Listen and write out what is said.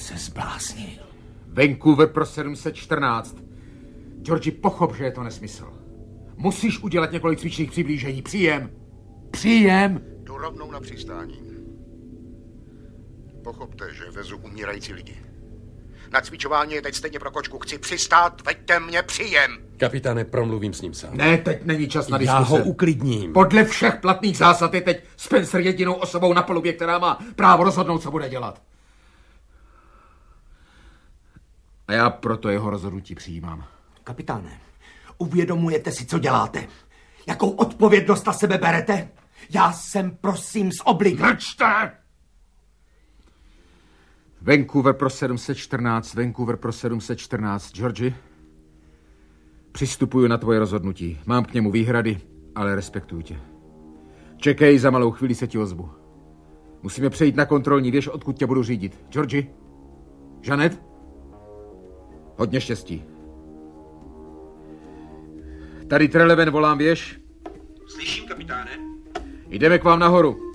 se zbláznil. Vancouver pro 714. Georgi, pochop, že je to nesmysl. Musíš udělat několik cvičných přiblížení. Přijem. Přijem. Jdu rovnou na přistání. Pochopte, že vezu umírající lidi. Na cvičování je teď stejně pro kočku. Chci přistát, veďte mě, přijem. Kapitáne, promluvím s ním sám. Ne, teď není čas na diskuse. Já ho uklidním. Podle všech platných zásad je teď Spencer jedinou osobou na palubě, která má právo rozhodnout, co bude dělat. A já proto jeho rozhodnutí přijímám. Kapitáne, uvědomujete si, co děláte? Jakou odpovědnost na sebe berete? Já jsem, prosím, z obliga. Mlčte! Vancouver pro 714, Vancouver pro 714. Georgi, přistupuju na tvoje rozhodnutí. Mám k němu výhrady, ale respektuju tě. Čekej, za malou chvíli se ti ozvu. Musíme přejít na kontrolní věž, odkud tě budu řídit. Georgi? Žanet? Hodně štěstí. Tady Treleven, volám věž. Slyším, kapitáne. Jdeme k vám nahoru.